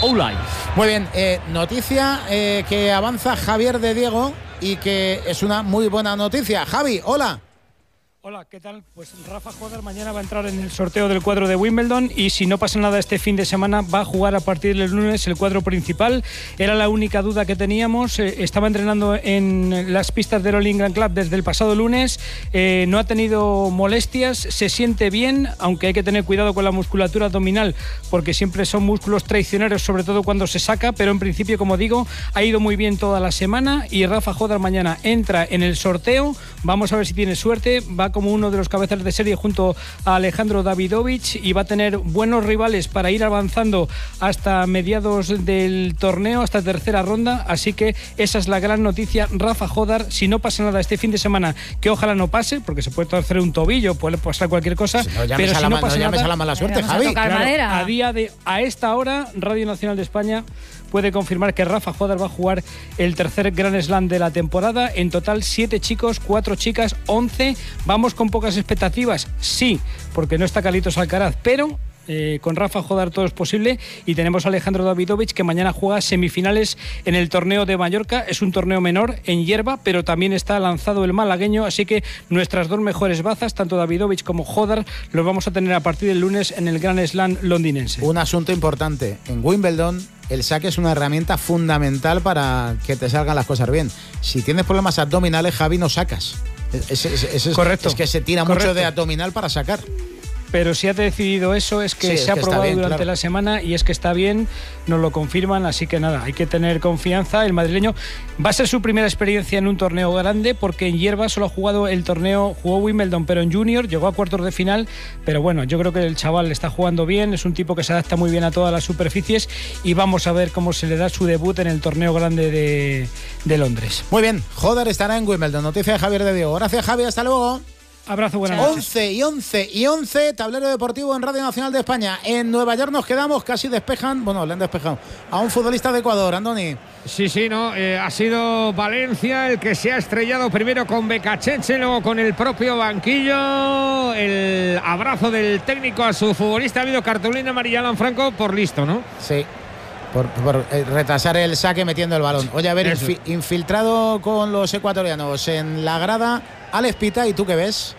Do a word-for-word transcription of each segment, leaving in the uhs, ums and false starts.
Oulay. Muy bien, eh, noticia eh, que avanza Javier de Diego y que es una muy buena noticia. Javi, hola. Hola, ¿qué tal? Pues Rafa Hodar mañana va a entrar en el sorteo del cuadro de Wimbledon y si no pasa nada este fin de semana va a jugar a partir del lunes el cuadro principal. Era la única duda que teníamos. Eh, estaba entrenando en las pistas del All England Club desde el pasado lunes. Eh, no ha tenido molestias, se siente bien, aunque hay que tener cuidado con la musculatura abdominal porque siempre son músculos traicioneros, sobre todo cuando se saca, pero en principio, como digo, ha ido muy bien toda la semana y Rafa Hodar mañana entra en el sorteo. Vamos a ver si tiene suerte. Va como uno de los cabezas de serie junto a Alejandro Davidovich y va a tener buenos rivales para ir avanzando hasta mediados del torneo, hasta tercera ronda, así que esa es la gran noticia. Rafa Hodar, si no pasa nada este fin de semana, que ojalá no pase, porque se puede torcer un tobillo, puede pasar cualquier cosa, si no, pero si no pasa no nada, a la mala suerte, Javi. Claro, a día de a esta hora Radio Nacional de España puede confirmar que Rafa Hodar va a jugar el tercer Grand Slam de la temporada. En total, siete chicos, cuatro chicas, once. Vamos con pocas expectativas, sí, porque no está Carlitos Alcaraz, pero eh, con Rafa Hodar todo es posible. Y tenemos a Alejandro Davidovich, que mañana juega semifinales en el torneo de Mallorca. Es un torneo menor en hierba, pero también está lanzado el malagueño, así que nuestras dos mejores bazas, tanto Davidovich como Hodar, los vamos a tener a partir del lunes en el Grand Slam londinense. Un asunto importante, en Wimbledon el saque es una herramienta fundamental para que te salgan las cosas bien. Si tienes problemas abdominales, Javi, no sacas. Es, es, es, es, Correcto. Es que se tira Correcto. mucho de abdominal para sacar. Pero si ha decidido eso es que sí, se es ha que probado bien, durante claro. la semana y es que está bien, nos lo confirman, así que nada, hay que tener confianza. El madrileño va a ser su primera experiencia en un torneo grande porque en hierba solo ha jugado el torneo, jugó Wimbledon, pero en junior llegó a cuartos de final, pero bueno, yo creo que el chaval está jugando bien, es un tipo que se adapta muy bien a todas las superficies y vamos a ver cómo se le da su debut en el torneo grande de, de Londres. Muy bien, Hodar estará en Wimbledon, noticia de Javier de Diego. Gracias, Javi, hasta luego. Abrazo, buenas noches. once y once y once, tablero deportivo en Radio Nacional de España. En Nueva York nos quedamos, casi despejan, bueno, le han despejado a un futbolista de Ecuador, Andoni. Sí, sí, no, eh, ha sido Valencia el que se ha estrellado primero con Becachese, luego con el propio banquillo. El abrazo del técnico a su futbolista, ha habido cartulina amarilla, Alan Franco, por listo, ¿no? Sí. Por, por eh, retrasar el saque metiendo el balón. Oye, a ver, infi, infiltrado con los ecuatorianos en la grada, Alex Pita, ¿y tú qué ves?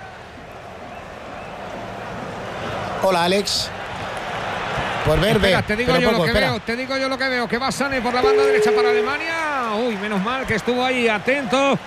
Hola, Alex. Por ver, espera, ve, te digo pero yo poco, lo que espera. veo, te digo yo lo que veo, que va Sané por la banda derecha para Alemania. Uy, menos mal que estuvo ahí atento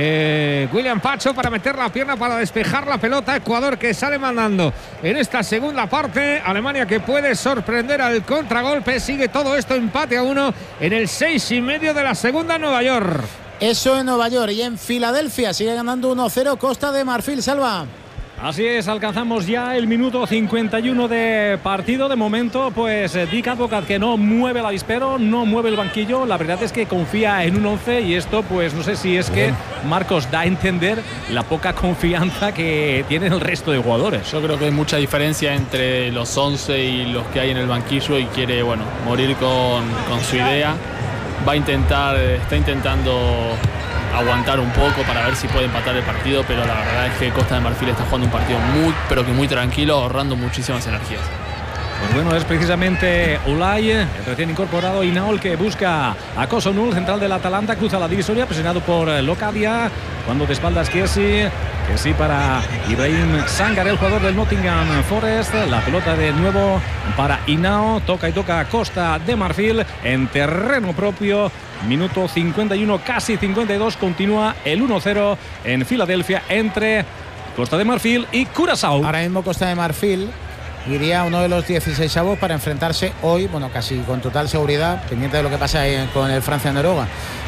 Eh, William Pacho para meter la pierna para despejar la pelota. Ecuador que sale mandando en esta segunda parte. Alemania que puede sorprender al contragolpe. Sigue todo esto empate a uno en el seis y medio de la segunda en Nueva York. Eso en Nueva York. Y en Filadelfia sigue ganando uno cero Costa de Marfil. Salva. Así es, alcanzamos ya el minuto cincuenta y uno de partido. De momento, pues Dick Advocat que no mueve el avispero, no mueve el banquillo. La verdad es que confía en un once y esto, pues no sé si es que Marcos da a entender la poca confianza que tienen el resto de jugadores. Yo creo que hay mucha diferencia entre los once y los que hay en el banquillo y quiere, bueno, morir con, con su idea. Va a intentar, está intentando aguantar un poco para ver si puede empatar el partido, pero la verdad es que Costa de Marfil está jugando un partido muy, pero que muy tranquilo, ahorrando muchísimas energías. Pues bueno, es precisamente Oulay, el recién incorporado Inaol, que busca a Kosonul, central del Atalanta, cruza la divisoria, presionado por Locadia, cuando de espaldas Kiesi, Kiesi para Ibrahim Sangar, el jugador del Nottingham Forest, la pelota de nuevo para Inao, toca y toca a Costa de Marfil en terreno propio. Minuto cincuenta y uno, casi cincuenta y dos, continúa el uno cero en Filadelfia entre Costa de Marfil y Curazao. Ahora mismo Costa de Marfil iría a uno de los dieciseisavos para enfrentarse hoy, bueno, casi con total seguridad, pendiente de lo que pasa con el Francia-Noruega,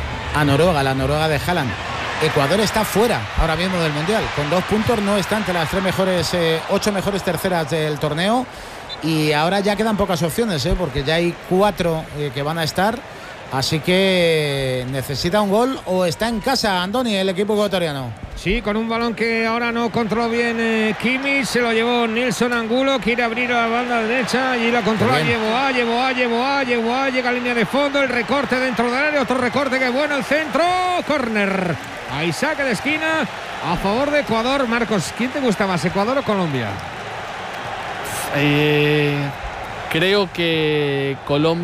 a Noruega, la Noruega de Haaland. Ecuador está fuera ahora mismo del Mundial, con dos puntos, no está entre las tres mejores, eh, ocho mejores terceras del torneo, y ahora ya quedan pocas opciones, eh, porque ya hay cuatro eh, que van a estar. Así que necesita un gol o está en casa, Andoni, el equipo ecuatoriano. Sí, con un balón que ahora no controló bien eh, Kimmich, se lo llevó Nelson Angulo, quiere abrir a la banda derecha y la controla, llevó a, llevó a, llevó a, llevó a, llega a línea de fondo, el recorte dentro del área, otro recorte que bueno, el centro, córner. Ahí saque de esquina a favor de Ecuador. Marcos, ¿quién te gusta más, Ecuador o Colombia? Eh, creo que Colombia